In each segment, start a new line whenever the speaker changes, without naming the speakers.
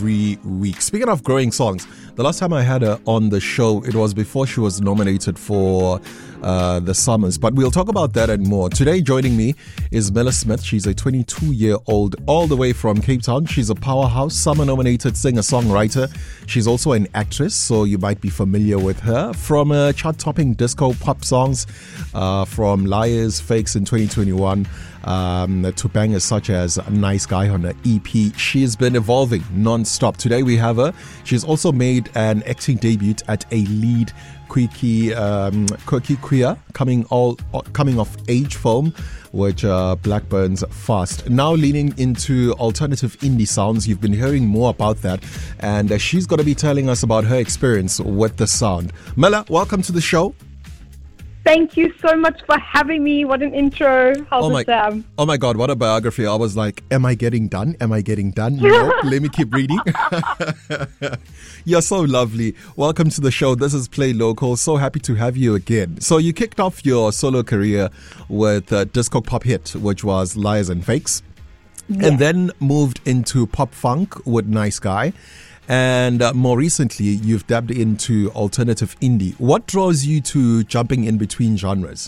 every week. Speaking of growing songs, the last time I had her on the show, it was before she was nominated for the Summers. But we'll talk about that and more. Today, joining me is Mela Smith. She's a 22-year-old all the way from Cape Town. She's a powerhouse, Summer-nominated singer-songwriter. She's also an actress, so you might be familiar with her from chart-topping disco pop songs from Liars, Fakes in 2021 to bangers such as Nice Guy on her EP. She's been evolving non-stop. Today we have her. She's also made an acting debut at a lead quirky queer coming of age film, which Blackburn's Fast. Now leaning into alternative indie sounds. You've been hearing more about that, and she's going to be telling us about her experience with the sound. Mela, welcome to the show.
Thank you so much for having me. What an intro. How's it, Sam?
Oh my God, what a biography. I was like, am I getting done? No, let me keep reading. You're so lovely. Welcome to the show. This is Play Local. So happy to have you again. So you kicked off your solo career with a disco pop hit, which was Liars and Fakes. Yeah. And then moved into pop funk with Nice Guy. And more recently, you've dabbed into alternative indie. What draws you to jumping in between genres?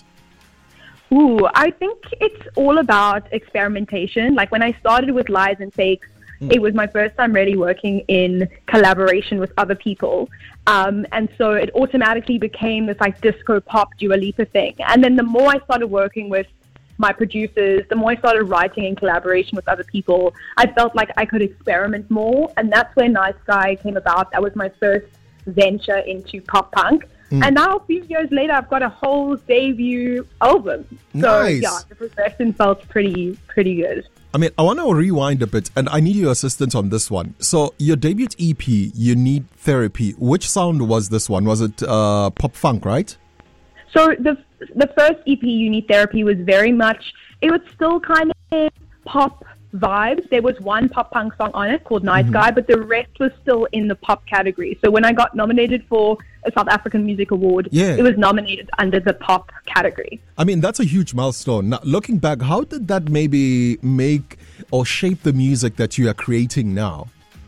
I think it's all about experimentation. Like when I started with Lies and Fakes, it was my first time really working in collaboration with other people. And so it automatically became this like disco pop Dua Lipa thing. And then the more I started working with my producers, the more I started writing in collaboration with other people, I felt like I could experiment more. And that's where Nice Guy came about. That was my first venture into pop punk. And now a few years later, I've got a whole debut album. So yeah, the progression felt pretty good.
I mean, I want to rewind a bit, and I need your assistance on this one. So your debut EP, You Need Therapy. Which sound was this one? Was it pop funk, right?
So the first EP, You Need Therapy, was very much, it was still kind of pop vibes. There was one pop punk song on it called Nice Guy, but the rest was still in the pop category. So when I got nominated for a South African Music Award, it was nominated under the pop category.
I mean, that's a huge milestone. Now, looking back, how did that maybe make or shape the music that you are creating now?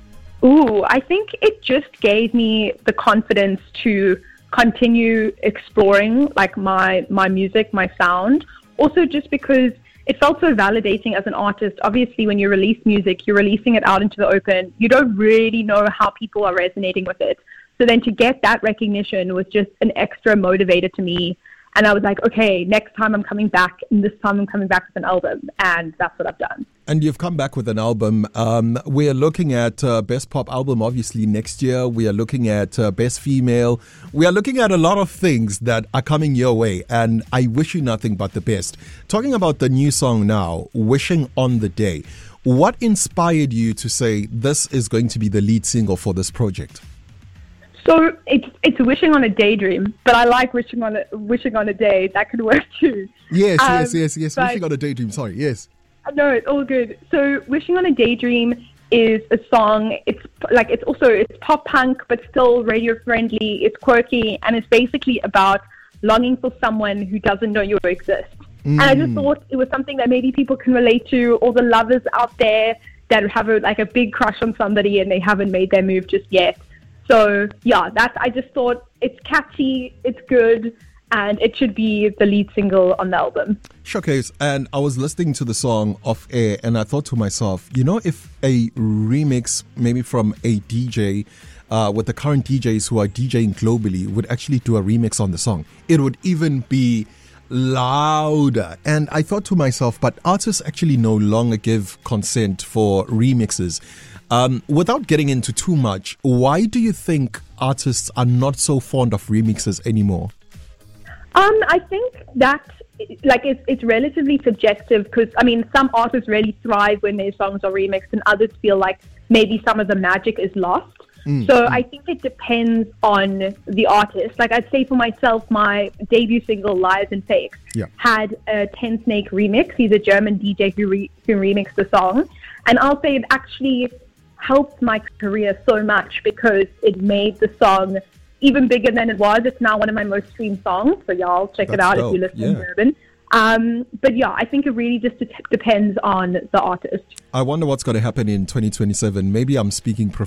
I think it just gave me the confidence to continue exploring like my music, my sound. Also just because it felt so validating as an artist. Obviously, when you release music, you're releasing it out into the open. You don't really know how people are resonating with it. So then to get that recognition was just an extra motivator to me. And I was like, okay, next time I'm coming back, and this time I'm coming back with an album. And that's what I've done.
And you've come back with an album. We are looking at Best Pop Album, obviously, next year. We are looking at Best Female. We are looking at a lot of things that are coming your way. And I wish you nothing but the best. Talking about the new song now, Wishing on the Day. What inspired you to say this is going to be the lead single for this project?
So it's wishing on a daydream, but I like wishing on a day. That could work too.
Yes. Wishing on a daydream. Sorry. Yes.
No, it's all good. So wishing on a daydream is a song. It's pop punk, but still radio friendly. It's quirky, and it's basically about longing for someone who doesn't know you exist. And I just thought it was something that maybe people can relate to. All the lovers out there that have a big crush on somebody and they haven't made their move just yet. So, yeah, I just thought it's catchy, it's good, and it should be the lead single on the album.
Showcase, and I was listening to the song off air, and I thought to myself, if a remix, maybe from a DJ, with the current DJs who are DJing globally, would actually do a remix on the song, it would even be louder. And I thought to myself, but artists actually no longer give consent for remixes. Without getting into too much, why do you think artists are not so fond of remixes anymore?
I think that it's relatively subjective because, some artists really thrive when their songs are remixed and others feel like maybe some of the magic is lost. So I think it depends on the artist. Like I'd say for myself, my debut single, Lies and Fakes, had a Ten Snake remix. He's a German DJ who remixed the song. And I'll say it actually helped my career so much because it made the song even bigger than it was. It's now one of my most streamed songs. So y'all check it out if you listen to Urban. But yeah, I think it really just depends on the artist.
I wonder what's going to happen in 2027. Maybe I'm speaking